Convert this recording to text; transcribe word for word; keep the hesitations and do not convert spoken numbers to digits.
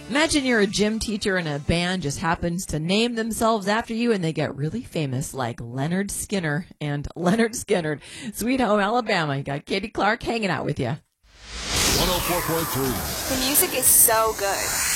Imagine you're a gym teacher and a band just happens to name themselves after you and they get really famous like Leonard Skinner and Leonard Skinner. Sweet Home Alabama. You got Katie Clark hanging out with you. one oh four point three. The music is so good.